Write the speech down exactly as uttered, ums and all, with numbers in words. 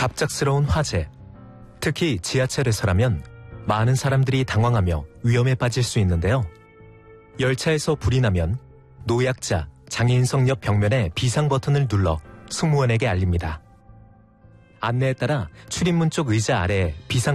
갑작스러운 화재. 특히 지하철에서라면 많은 사람들이 당황하며 위험에 빠질 수 있는데요. 열차에서 불이 나면 노약자, 장애인석 옆 벽면에 비상 버튼을 눌러 승무원에게 알립니다. 안내에 따라 출입문 쪽 의자 아래에 비상